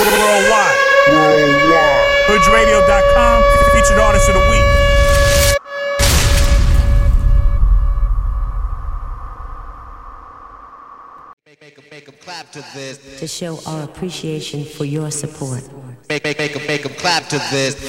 Worldwide. HoodRadio.com, featured artist of the week. Make 'em clap to this. To show our appreciation for your support. Make 'em clap to this.